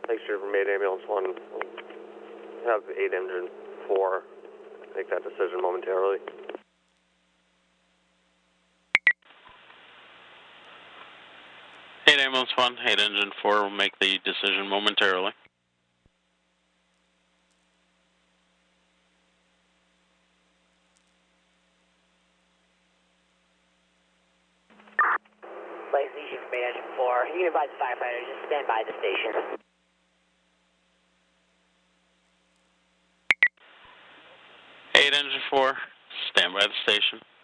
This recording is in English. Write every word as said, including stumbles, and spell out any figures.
Thanks, Trooper. Made ambulance one. Have eight engine four make that decision momentarily. eight ambulance one, eight engine four will make the decision momentarily. Place Legion from eight engine four. You can advise the firefighter, just stand by the station. eight engine four, stand by the station.